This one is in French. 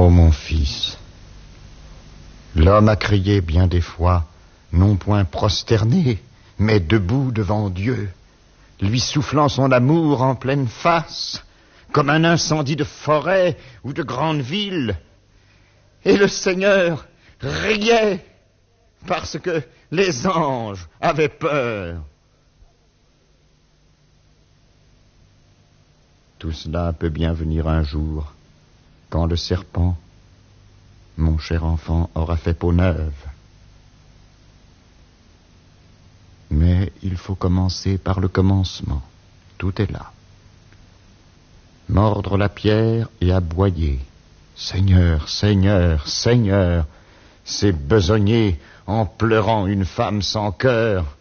Ô mon fils, l'homme a crié bien des fois, non point prosterné, mais debout devant Dieu, lui soufflant son amour en pleine face, comme un incendie de forêt ou de grande ville. Et le Seigneur riait parce que les anges avaient peur. Tout cela peut bien venir un jour, quand le serpent, mon cher enfant, aura fait peau neuve. Mais il faut commencer par le commencement. Tout est là. Mordre la pierre et aboyer. Seigneur, Seigneur, Seigneur, c'est besogner en pleurant une femme sans cœur.